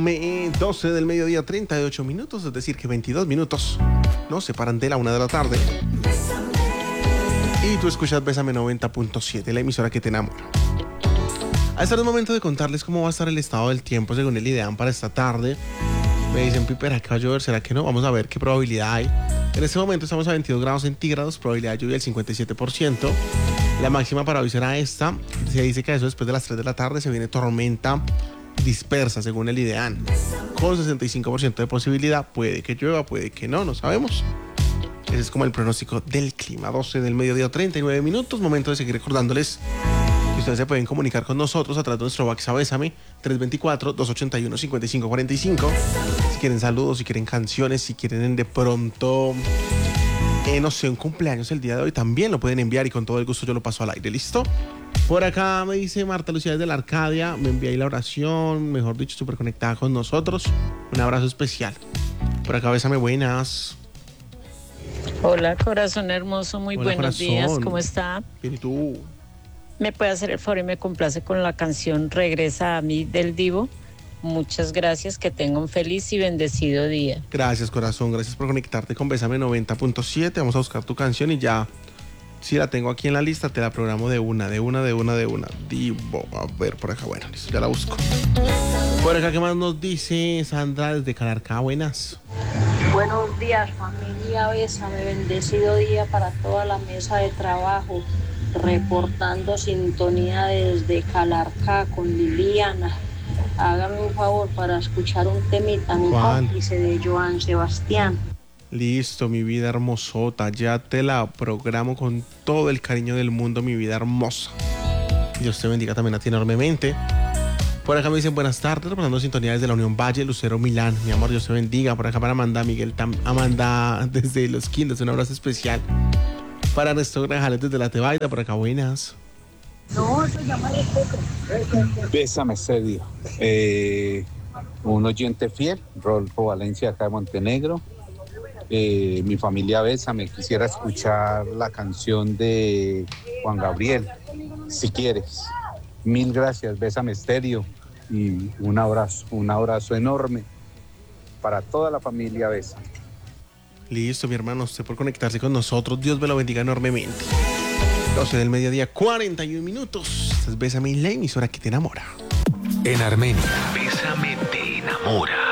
Bésame, 12 del mediodía, 38 minutos, es decir que 22 minutos nos separan de la 1 de la tarde. Y tú escuchas Bésame 90.7, la emisora que te enamora. A este es el momento de contarles cómo va a estar el estado del tiempo según el IDEAM para esta tarde. Me dicen, Piper, ¿acá va a llover? ¿Será que no? Vamos a ver qué probabilidad hay. En este momento estamos a 22 grados centígrados, probabilidad de lluvia del 57%. La máxima para hoy será esta. Se dice que eso después de las 3 de la tarde se viene tormenta dispersa según el IDEAM. Con 65% de posibilidad, puede que llueva, puede que no, no sabemos. Ese es como el pronóstico del clima. 12 del mediodía, 39 minutos. Momento de seguir recordándoles que ustedes se pueden comunicar con nosotros a través de nuestro WhatsApp Bésame 324-281-5545. Si quieren saludos, si quieren canciones, si quieren de pronto, no sé, un cumpleaños el día de hoy, también lo pueden enviar y con todo el gusto yo lo paso al aire. ¿Listo? Por acá me dice Marta Lucía desde la Arcadia, me envía ahí la oración, mejor dicho, súper conectada con nosotros. Un abrazo especial. Por acá, Bésame, buenas. Hola, corazón hermoso, muy Hola, buenos corazón. días, ¿cómo está? Bien, ¿y tú? ¿Me puede hacer el favor y me complace con la canción Regresa a mí del Divo? Muchas gracias, que tenga un feliz y bendecido día. Gracias, corazón, gracias por conectarte con Bésame 90.7. Vamos a buscar tu canción y ya, si la tengo aquí en la lista, te la programo de una. Divo, a ver, por acá, bueno, listo, ya la busco. Por acá, ¿qué más nos dice Sandra desde Calarcá? Buenas. Buenos días, familia Bésame, bendecido día para toda la mesa de trabajo. Reportando sintonía desde Calarcá con Liliana. Hágame un favor para escuchar un temita, mi cómplice de Joan Sebastián. Listo, mi vida hermosota, ya te la programo con todo el cariño del mundo, mi vida hermosa. Dios te bendiga también a ti enormemente. Por acá me dicen buenas tardes, reportando sintonía desde la Unión Valle, Lucero Milán. Mi amor, Dios te bendiga. Por acá para Amanda Miguel, Amanda desde Los Quintos, un abrazo especial. Para Ernesto Grajales desde La Tebaida, por acá, buenas. No, se llama el poco. Bésame, Sergio. Un oyente fiel, Rodolfo Valencia, acá de Montenegro. Mi familia Bésame, quisiera escuchar la canción de Juan Gabriel, si quieres. Mil gracias, Bésame Estéreo, y un abrazo enorme para toda la familia Bésame. Listo, mi hermano, usted por conectarse con nosotros, Dios me lo bendiga enormemente. 12 del mediodía, 41 minutos. Esta es Bésame, la emisora que te enamora. En Armenia, Bésame te enamora.